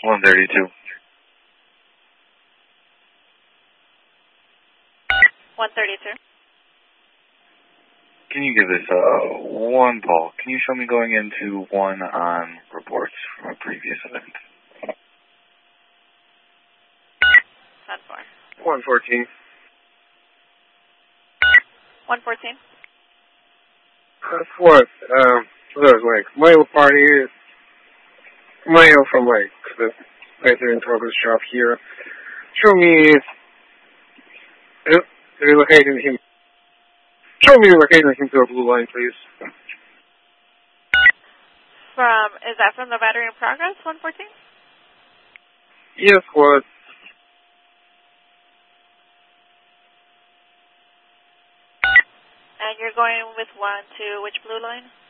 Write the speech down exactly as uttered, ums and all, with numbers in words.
one thirty-two. one thirty-two. Can you give this uh, one, Paul? Can you show me going into one on reports from a previous event? ten four. one fourteen. one fourteen. That's what, um, there's like, mail party is mail from like the later in progress shop here. Show me, uh, relocating him. Show me relocating him to a blue line, please. From, is that from the battery in progress, one fourteen? Yes, what? And you're going with one to which blue line?